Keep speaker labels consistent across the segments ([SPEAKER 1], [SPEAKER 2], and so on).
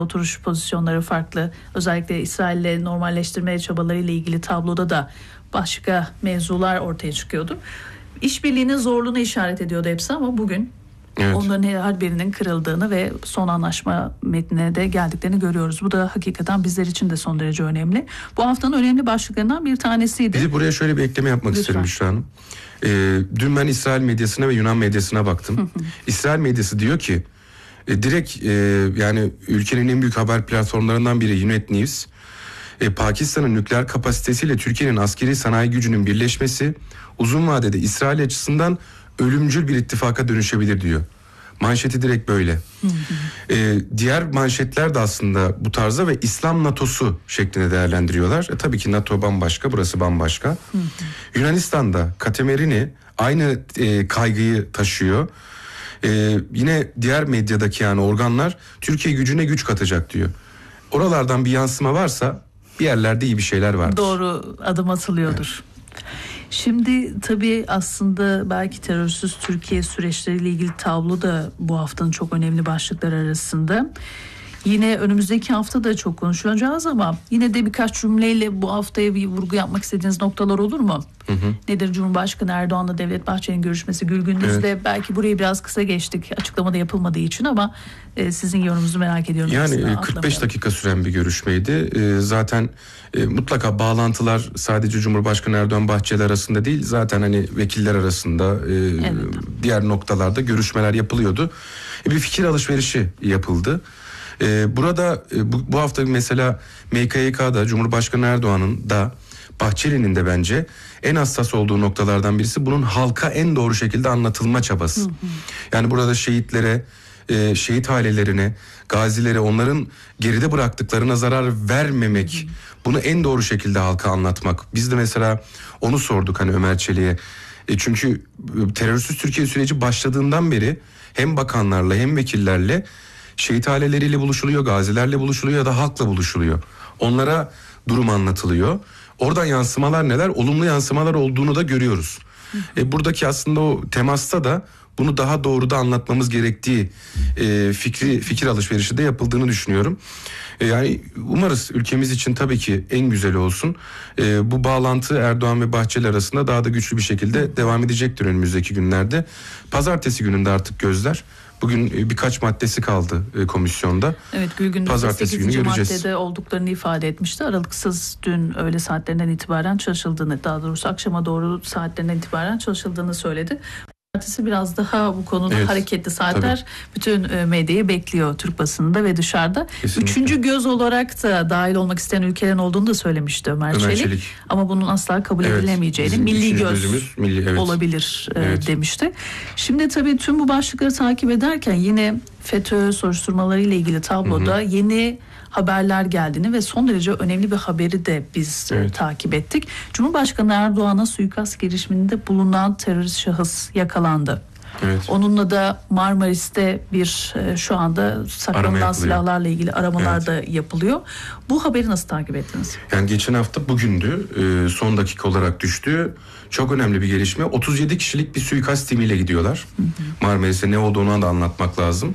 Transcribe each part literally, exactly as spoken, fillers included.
[SPEAKER 1] oturuş pozisyonları farklı. Özellikle İsrail'le normalleştirme çabalarıyla ilgili tabloda da başka mevzular ortaya çıkıyordu. İşbirliğinin zorluğunu işaret ediyordu hepsi ama bugün evet, onların her birinin kırıldığını ve son anlaşma metnine de geldiklerini görüyoruz. Bu da hakikaten bizler için de son derece önemli. Bu haftanın önemli başlıklarından bir tanesiydi.
[SPEAKER 2] Bir de buraya şöyle bir ekleme yapmak Lütfen. isterim Büşra Hanım. Ee, dün ben İsrail medyasına ve Yunan medyasına baktım. İsrail medyası diyor ki e, direkt e, yani ülkenin en büyük haber platformlarından biri Unet News, e, Pakistan'ın nükleer kapasitesiyle Türkiye'nin askeri sanayi gücünün birleşmesi uzun vadede İsrail açısından ölümcül bir ittifaka dönüşebilir diyor. Manşeti direkt böyle. Hı hı. Ee, diğer manşetler de aslında bu tarzda ve İslam NATO'su şeklinde değerlendiriyorlar. E, tabii ki NATO bambaşka, burası bambaşka. Hı hı. Yunanistan'da Katemerini aynı e, kaygıyı taşıyor. E, yine diğer medyadaki yani organlar Türkiye gücüne güç katacak diyor. Oralardan bir yansıma varsa bir yerlerde iyi bir şeyler vardır.
[SPEAKER 1] Doğru adım atılıyordur. Evet. Şimdi tabii aslında belki terörsüz Türkiye süreçleriyle ilgili tablo da bu haftanın çok önemli başlıklar arasında. Yine önümüzdeki hafta da çok konuşulacağız ama yine de birkaç cümleyle bu haftaya bir vurgu yapmak istediğiniz noktalar olur mu? Hı hı. Nedir Cumhurbaşkanı Erdoğan'la Devlet Bahçeli'nin görüşmesi? Gülgündüz'de evet, belki burayı biraz kısa geçtik açıklamada yapılmadığı için ama e, sizin yorumunuzu merak ediyorum.
[SPEAKER 2] Yani kırk beş dakika süren bir görüşmeydi. E, zaten e, mutlaka bağlantılar sadece Cumhurbaşkanı Erdoğan Bahçeli arasında değil, zaten hani vekiller arasında e, evet, diğer noktalarda görüşmeler yapılıyordu. E, bir fikir alışverişi yapıldı. Ee, burada e, bu, bu hafta mesela M K Y K'da Cumhurbaşkanı Erdoğan'ın da Bahçeli'nin de bence en hassas olduğu noktalardan birisi bunun halka en doğru şekilde anlatılma çabası. Hı hı. Yani burada şehitlere, e, şehit ailelerine, gazilere, onların geride bıraktıklarına zarar vermemek, hı hı, bunu en doğru şekilde halka anlatmak. Biz de mesela onu sorduk hani Ömer Çelik'e. E, çünkü terörsüz Türkiye süreci başladığından beri hem bakanlarla hem vekillerle şehit aileleriyle buluşuluyor, gazilerle buluşuluyor ya da halkla buluşuluyor. Onlara durum anlatılıyor. Oradan yansımalar neler? Olumlu yansımalar olduğunu da görüyoruz. E, buradaki aslında o temasta da bunu daha doğru da anlatmamız gerektiği e, fikri fikir alışverişi de yapıldığını düşünüyorum. E, yani umarız ülkemiz için tabii ki en güzeli olsun. E, bu bağlantı Erdoğan ve Bahçeli arasında daha da güçlü bir şekilde devam edecektir önümüzdeki günlerde. Pazartesi gününde artık gözler. Bugün birkaç maddesi kaldı komisyonda.
[SPEAKER 1] Evet, Gülgündüz'de sekizinci maddede olduklarını ifade etmişti. Aralıksız dün öğle saatlerinden itibaren çalışıldığını, daha doğrusu akşama doğru saatlerinden itibaren çalışıldığını söyledi. Partisi biraz daha bu konuda evet, hareketli saatler tabii, bütün medyayı bekliyor Türk basınında ve dışarıda. Kesinlikle. Üçüncü göz olarak da dahil olmak isteyen ülkelerin olduğunu da söylemişti Ömer, Ömer Çelik. Çelik. Ama bunun asla kabul evet, edilemeyeceğini, milli göz gözümüz, milli, evet, olabilir evet, demişti. Şimdi tabii tüm bu başlıkları takip ederken yine FETÖ soruşturmaları ile ilgili tabloda, hı hı, yeni haberler geldiğini ve son derece önemli bir haberi de biz evet, takip ettik. Cumhurbaşkanı Erdoğan'a suikast girişiminde bulunan terörist şahıs yakalandı. Evet. Onunla da Marmaris'te bir şu anda saklanılan silahlarla ilgili aramalar evet, da yapılıyor. Bu haberi nasıl takip ettiniz? Yani
[SPEAKER 2] geçen hafta bugündü, son dakika olarak düştü. Çok önemli bir gelişme. otuz yedi kişilik bir suikast timiyle gidiyorlar. Hı hı. Marmaris'e ne olduğunu da anlatmak lazım.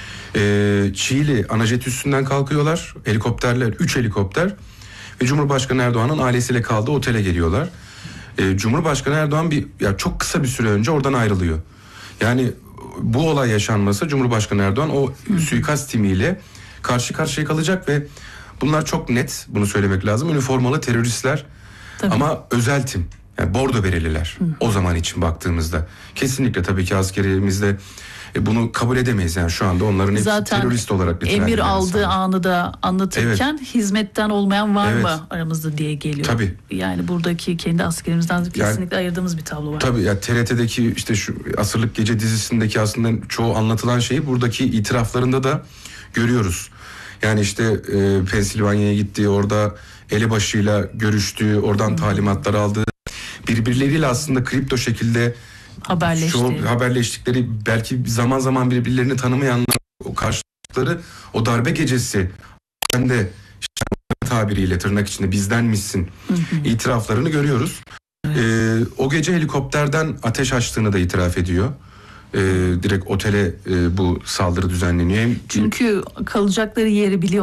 [SPEAKER 2] Ee, Çiğli Anajet üstünden kalkıyorlar. Helikopterler, üç helikopter ve Cumhurbaşkanı Erdoğan'ın ailesiyle kaldığı otele geliyorlar. Ee, Cumhurbaşkanı Erdoğan bir ya çok kısa bir süre önce oradan ayrılıyor. Yani bu olay yaşanması Cumhurbaşkanı Erdoğan o Hı. suikast timiyle karşı karşıya kalacak ve bunlar çok net, bunu söylemek lazım. Üniformalı teröristler. Tabii. Ama özel tim. Yani bordo bereliler. Hı. O zaman için baktığımızda. Kesinlikle tabii ki askerimizde E bunu kabul edemeyiz yani şu anda onların hepsi zaten terörist olarak
[SPEAKER 1] emir aldığı sanırım. Anı da anlatırken evet, hizmetten olmayan var evet, mı aramızda diye geliyor. Tabii. Yani buradaki kendi askerimizden kesinlikle yani, ayırdığımız bir tablo var.
[SPEAKER 2] Tabii ya, T R T'deki işte şu Asırlık Gece dizisindeki aslında çoğu anlatılan şeyi buradaki itiraflarında da görüyoruz. Yani işte e, Pensilvanya'ya gitti, orada elebaşıyla görüştü, oradan hmm. talimatlar aldı. Birbirleriyle aslında kripto şekilde Haberleşti. Şu haberleştikleri, belki zaman zaman birbirlerini tanımayanlar, o karşılıkları, o darbe gecesi ben de işte, tabiriyle tırnak içinde bizdenmişsin hı hı, itiraflarını görüyoruz. Evet. Ee, o gece helikopterden ateş açtığını da itiraf ediyor. e, direkt otele e, bu saldırı düzenleniyor. Hem
[SPEAKER 1] çünkü kalacakları yeri biliyor.